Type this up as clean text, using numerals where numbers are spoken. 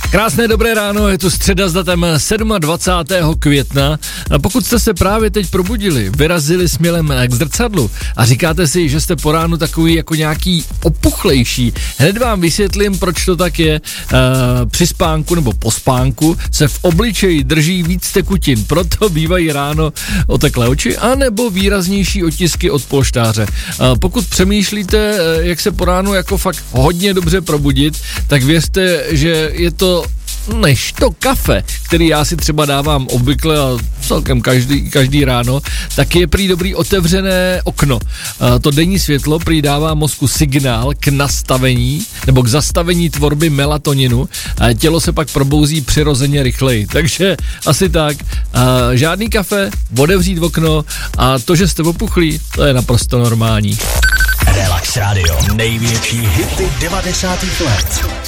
Krásné dobré ráno, je tu středa s datem 27. května. A pokud jste se právě teď probudili, vyrazili směrem k zrcadlu a říkáte si, že jste po ránu takový jako nějaký opuchlejší, hned vám vysvětlím, proč to tak je. Při spánku nebo po spánku se v obličeji drží víc tekutin, proto bývají ráno oteklé oči, anebo výraznější otisky od polštáře. Pokud přemýšlíte, jak se po ránu jako fakt hodně dobře probudit, tak věřte, že je to než to kafe, který já si třeba dávám obvykle a celkem každý ráno, tak je prý dobrý otevřené okno. To denní světlo prý dává mozku signál k nastavení nebo k zastavení tvorby melatoninu a tělo se pak probouzí přirozeně rychleji. Takže asi tak. Žádný kafe, otevřít okno a to, že jste opuchlí, to je naprosto normální. Relax Radio. Největší hity 90. let.